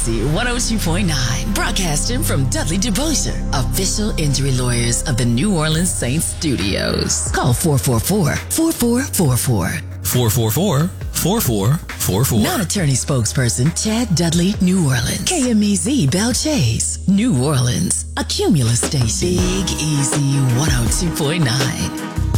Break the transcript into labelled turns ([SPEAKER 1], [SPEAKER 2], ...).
[SPEAKER 1] Easy 102.9, broadcasting from Dudley DeBosier, official injury lawyers of the New Orleans Saints studios. Call 444-4444.
[SPEAKER 2] 444-4444.
[SPEAKER 1] Non-attorney spokesperson Chad Dudley, New Orleans. KMEZ Belle Chase, New Orleans. A Cumulus station. Big Easy 102.9.